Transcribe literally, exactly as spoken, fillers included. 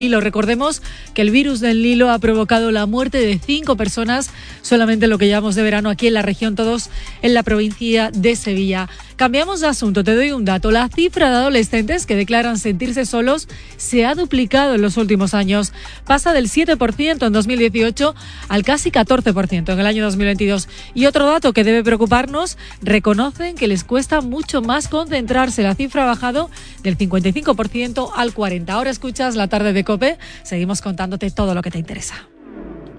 Y lo recordemos que el virus del Nilo ha provocado la muerte de cinco personas solamente en lo que llevamos de verano aquí en la región, todos en la provincia de Sevilla. Cambiamos de asunto, te doy un dato. La cifra de adolescentes que declaran sentirse solos se ha duplicado en los últimos años. Pasa del siete por ciento en dos mil dieciocho al casi catorce por ciento en el año dos mil veintidós. Y otro dato que debe preocuparnos, reconocen que les cuesta mucho más concentrarse. La cifra ha bajado del cincuenta y cinco por ciento al cuarenta por ciento. Ahora escuchas La Tarde de COPE. Seguimos contándote todo lo que te interesa.